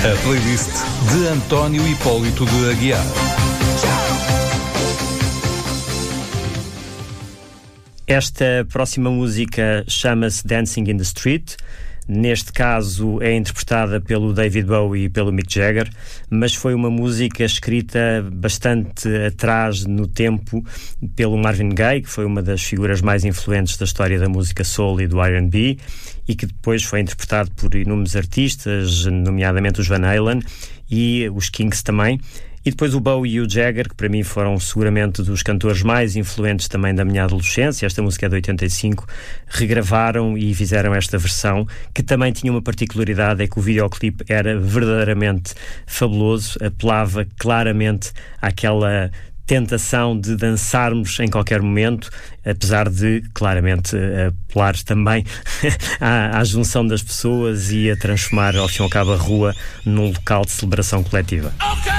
A playlist de António Hipólito de Aguiar. Esta próxima música chama-se Dancing in the Street. Neste caso é interpretada pelo David Bowie e pelo Mick Jagger, mas foi uma música escrita bastante atrás no tempo pelo Marvin Gaye, que foi uma das figuras mais influentes da história da música soul e do R&B, e que depois foi interpretado por inúmeros artistas, nomeadamente os Van Halen e os Kinks também. E depois o Bowie e o Jagger, que para mim foram seguramente dos cantores mais influentes também da minha adolescência. Esta música é de 85, regravaram e fizeram esta versão, que também tinha uma particularidade, é que o videoclipe era verdadeiramente fabuloso, apelava claramente àquela tentação de dançarmos em qualquer momento, apesar de, claramente, apelar também à junção das pessoas e a transformar, ao fim e ao cabo, a rua num local de celebração coletiva.